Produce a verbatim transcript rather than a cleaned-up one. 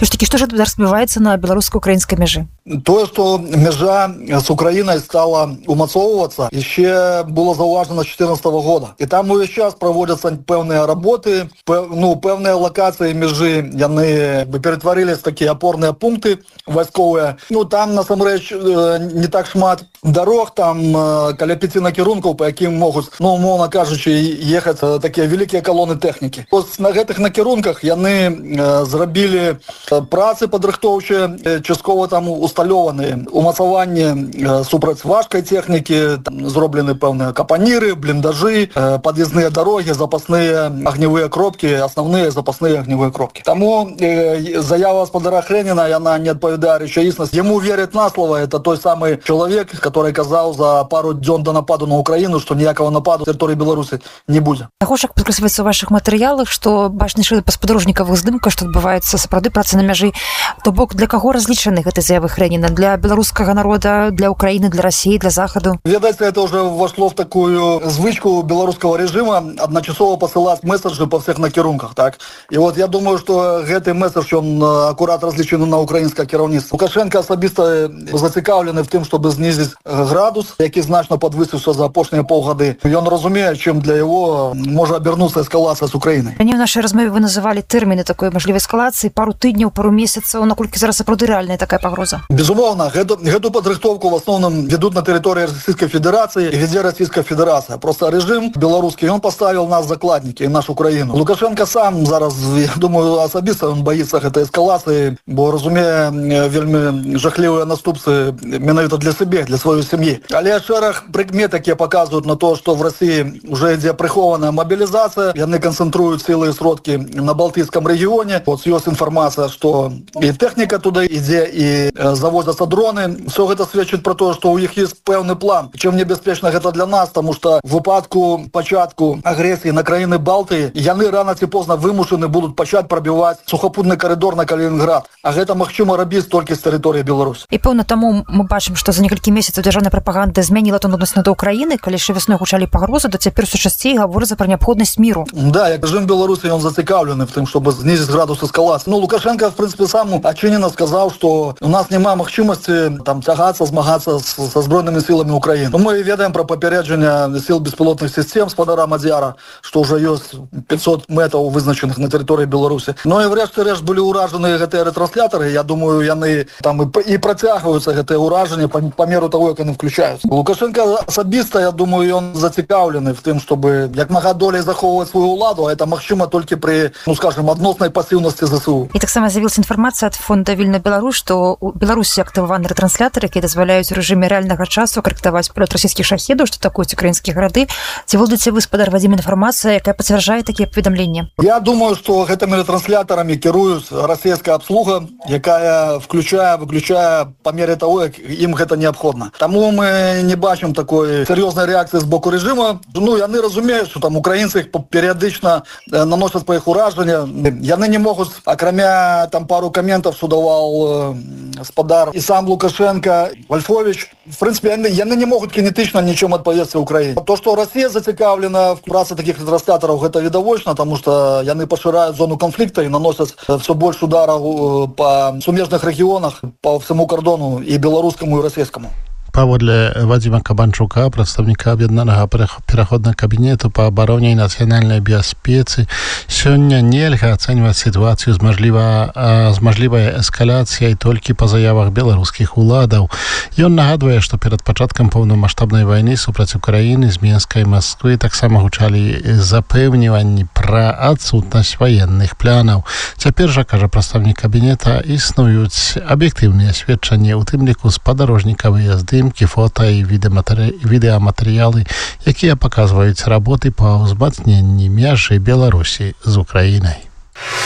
ж такі, што ж зараз адбываецца на беларуска-украінскай мяжы? Тое, што мяжа з Украінай стала умацоўвацца, яшчэ было заўважана з чатырнаццатага года. І там увесь час праводзяцца пэўныя работы, пэў, ну, пэўныя лакацыі мяжы, яны ператварылись в такія апорныя пункты вайсковыя. Ну, там, насамрэч, не так шмат дарог, там каля пяці накірункаў, па якім могуць, ну, умоўна кажучы, ехаць такія вялікія калоны тэхнікі. Ось на гэтых накірунках яны зрабілі працы падрыхтоўчыя, часткова там усталёваны умацаванні супраць важкай тэхнікі, там зроблены пэўныя капаніры, бліндажы, пад'ездныя дарогі, запасныя агневыя кропкі, асноўныя запасныя агневыя кропкі. Таму э, заява гаспадара Хрэніна, яна не адпавядае рэчаіснасці. Яму вераць на слова, это той самы чалавек, который казаў за пару дзён до нападу на Украіну, што ніякага нападу на тэрыторыі Беларусі не будзе. Гошак падкрэсліваецца ў вашых матэрыялах, што бачны па спадарожнікавых здымках, што адбываецца сапраўды праца на мяжы. То бок, для каго разлічаны гэты заявы Хрэніна? Для беларускага народа, для Украіны, для России, для Захаду? Ведаеце, это уже вошло в такую звычку беларускага режима адначасова пасылаць месседжы па всех накірунках, так? І вот я думаю, што гэты месседж, ён акурат разлічаны на украінскае кіраўніцтва. Лукашенко асабіста зацікаўлены в тым, чтобы знізіць градус, які значна падвысіўся за апошнія паўгады. Ён разумее, чым для яго можа абернуцца эскалацыя з Украінай. Раней у нашай размове вы называлі тэрміны такой мажлівай эскалацыі, пару тыдняў, пару месяцаў, наколькі зараз сапраўды рэальная такая пагроза? Безумоўна, гэту, гэту падрыхтоўку в основном ведут на тэрыторыі Расійскай Федэрацыі і вядзе Расійская Федэрацыя. Просто режим беларускі, ён паставіў нас закладнікі, нашу краіну. Лукашенко сам зараз, я думаю, асабіста ён баіцца гэтай эскалацыі, бо разумее вельмі жахлівыя наступствы менавіта для сябе, для сваёй сям'і. Але шэраг прыкмет, якія паказваюць на то, што в Расіі уже ідзе прыхованая мобілізацыя, яны канцэнтруюць сілы і сродкі на Балтыйскім рэгіёне. Вот ёсць інфармацыя, што і тэхніка туды ідзе, і завозяцца дроны. Все гэта сведчыць про то, што ў іх ёсць пэўны план. Чым небяспечна гэта для нас, таму што в выпадку пачатку агрэсіі на краіны Балтыі яны рана ці позна вымушаны будуць пачаць прабіваць сухапутны карыдор на Калінінград. А гэта магчыма рабіць толькі з тэрыторыі Беларусі. І пэўна таму мы бачым, што за некалькі месяцаў дзяржаўная прапаганда змяніла тон адносна да Украіны, калі яшчэ вясной гучалі пагрозы, то цяпер усё часцей гаворыцца пра неабходнасць міру. Да, як рэжым Беларусі, ён зацікаўлены в тым, чтобы знізіць градус эскалацыі. Ну, Лукашенко, в прынцыпе, сам адчынена сказаў, што у нас няма магчымасці там цягацца, змагацца са збройнымі сіламі Украіны. Ну, мы ведаем пра папярэджанне сіл беспілотных сістэм спадара Мадзяра, што ўжо ёсць пятьсот мэтаў вызначаных на тэрыторыі Беларусі. Ну і врэшце рэшт былі ўражаны гэтыя рэтрансляторы. Я думаю, яны там і, і працягваюцца гэтыя ўражанні па, па меру таго, як яны включаюцца. Лукашенко асабіста, я думаю, ён зацікаўлены в тым, чтобы як мага долей захоўваць сваю ўладу, а это магчыма толькі пры, ну скажем, адноснай пасіўнасці ЗСУ. І таксама з'явілася інфармацыя ад фонда Вільна Беларусь, што у Беларусі актываваны рэтрансляторы, якія дазваляюць у рэжыме рэальнага часу карэктаваць палёт расійскіх шахедаў, што атакуюць украінскія гарады. Ці владаеце вы, спадар Вадзім, інфармацыя, якая пацвярджае такія паведамленні? Я думаю, што гэтымі рэтрансляторамі кіруюць расійская абслуга, якая включае, выключае па мере таго, як ім гэта неабходна. Таму мы не бачым такой серьёзнай рэакцыі з боку рэжыма. Ну, яны разумеюць, што там украінцы іх перыядычна наносяць па іх уражання. Яны не могуць, акрамя там пару каментаў, што даваў спадар і сам Лукашенко, Вольфович, в прынцыпе, яны, яны не могуць кинетычна нічым адпавесці Украіне. То, што Расія зацікаўлена в працы такіх рэтранслятораў, гэта відавочна, таму што яны пашыраюць зону канфлікта і наносяць все больш удараў па сумежных рэгіёнах, па всяму кардону і беларускаму, і расійскаму. Паводле Вадзіма Кабанчука, прадстаўніка аб'яднанага пераходнага кабінету па абароне і нацыянальнай бяспецы, сёння нельга ацэньваць сітуацыю з мажліва, з мажлівай эскаляцыяй толькі па заявах беларускіх уладаў. Ён нагадвае, што перад пачаткам поўнамаштабнай вайны супраць Украіны з Мінска і Масквы таксама гучалі запэўніванні пра адсутнасць ваенных планаў. Цяпер жа, кажа прадстаўнік кабінета, існуюць аб'ектыўныя сведчанні, у тым ліку спадарожнікавыя здымкі, фото і відэаматэрыялы, якія паказваюць работы па ўзмацненні мяжы Беларусі з Украінай.